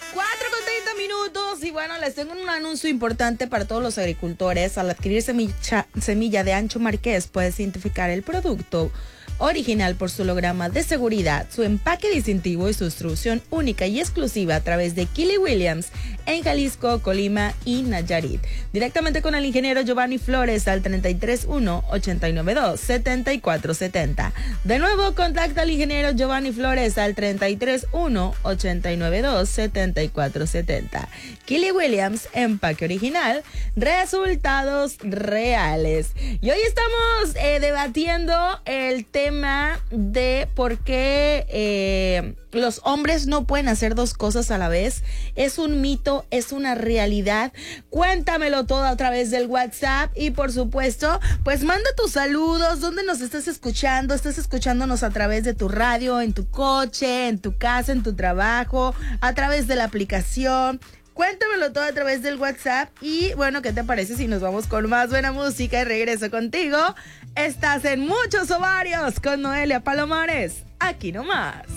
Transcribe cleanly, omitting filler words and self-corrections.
4:30 y bueno, les tengo un anuncio importante para todos los agricultores. Al adquirir semilla de ancho marqués puedes identificar el producto original por su holograma de seguridad, su empaque distintivo y su distribución única y exclusiva a través de Kili Williams en Jalisco, Colima y Nayarit. Directamente con el ingeniero Giovanni Flores al 331-892-7470. De nuevo, contacta al ingeniero Giovanni Flores al 331-892-7470. Kili Williams, empaque original, resultados reales. Y hoy estamos debatiendo el tema de por qué los hombres no pueden hacer dos cosas a la vez. ¿Es un mito? ¿Es una realidad? Cuéntamelo todo a través del WhatsApp y por supuesto, pues manda tus saludos. ¿Dónde nos estás escuchando? ¿Estás escuchándonos a través de tu radio, en tu coche, en tu casa, en tu trabajo, a través de la aplicación? Cuéntamelo todo a través del WhatsApp. Y bueno, ¿qué te parece si nos vamos con más buena música y regreso contigo? Estás en Muchos Ovarios con Noelia Palomares. Aquí nomás.